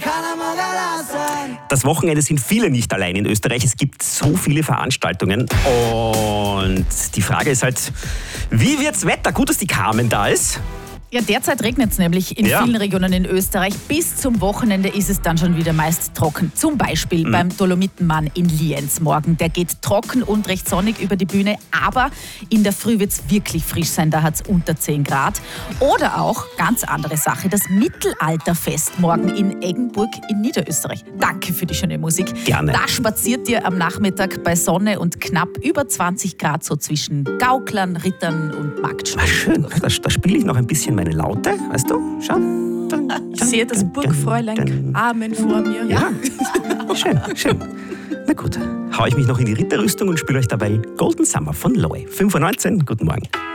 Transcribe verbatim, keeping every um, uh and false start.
Das Wochenende sind viele nicht allein in Österreich. Es gibt so viele Veranstaltungen. Und die Frage ist halt, wie wird's Wetter? Gut, dass die Carmen da ist. Ja, derzeit regnet es nämlich in Ja. vielen Regionen in Österreich. Bis zum Wochenende ist es dann schon wieder meist trocken. Zum Beispiel Mhm. beim Dolomitenmann in Lienz morgen. Der geht trocken und recht sonnig über die Bühne, aber in der Früh wird es wirklich frisch sein, da hat es unter zehn Grad. Oder auch, ganz andere Sache, das Mittelalterfest morgen in Eggenburg in Niederösterreich. Danke für die schöne Musik. Gerne. Da spaziert ihr am Nachmittag bei Sonne und knapp über zwanzig Grad so zwischen Gauklern, Rittern und Marktschreiern. Ah, schön, da, da spiele ich noch ein bisschen meine Laute, weißt du? Schau. Ich sehe das Burgfräulein Amen vor mir. Ja, schön, schön. Na gut, hau ich mich noch in die Ritterrüstung und spiele euch dabei Golden Summer von Loe. fünf Uhr neunzehn, guten Morgen.